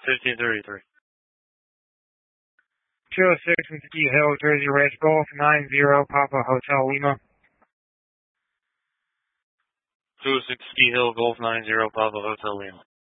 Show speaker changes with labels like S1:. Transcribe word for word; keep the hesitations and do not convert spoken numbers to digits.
S1: fifteen thirty-three.
S2: two oh six Ski Hill, Jersey Ridge, Golf nine zero, Papa Hotel Lima.
S1: two oh six Ski Hill, Golf nine zero, Papa Hotel Lima.